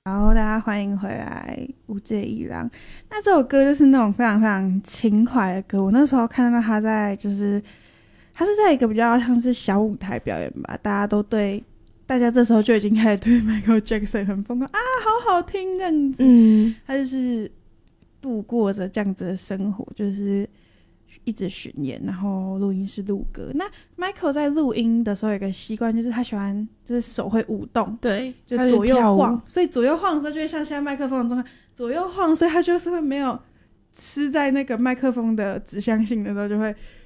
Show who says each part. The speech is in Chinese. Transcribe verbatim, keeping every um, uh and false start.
Speaker 1: 然后大家欢迎回来无界一郎。那这首歌就是那种非常非常轻快的歌，我那时候看到他在就是他是在一个比较像是小舞台表演吧，大家都对大家这时候就已经开始对 Michael Jackson 很疯狂啊，好好听这样子。嗯，他就是度过着这样子的生活，就是一直巡演，然后录音室录歌。那 Michael 在录音的时候有一个习惯，就是他喜欢就是手会舞动，
Speaker 2: 对，
Speaker 1: 就左右晃，所以左右晃的时候就会像现在麦克风的状态，左右晃，所以他就是会没有吃在那个麦克风的指向性的时候就会